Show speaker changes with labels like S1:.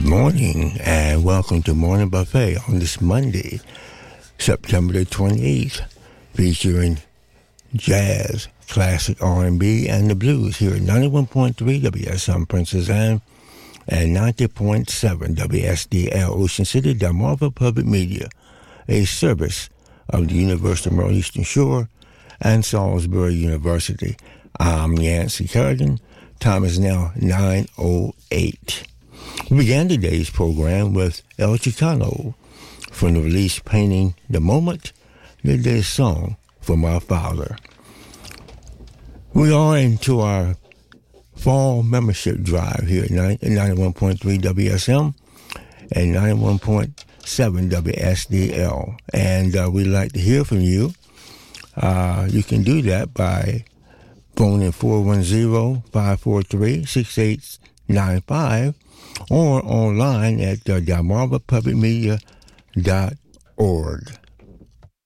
S1: morning and welcome to Morning Buffet on this Monday, September the 28th, featuring jazz, classic R&B, and the blues here at 91.3 WSM Princess Anne and 90.7 WSDL Ocean City, Delmarva Public Media, a service of the University of Maryland Eastern Shore and Salisbury University. I'm Yancey Carrigan. Time is now 9:08. We began today's program with El Chicano from the release Painting the Moment, the song from our father. We are into our fall membership drive here at 91.3 WSM and 91.7 WSDL. And we'd like to hear from you. You can do that by phoning 410-543-6895 or online at delmarvapublicmedia.org.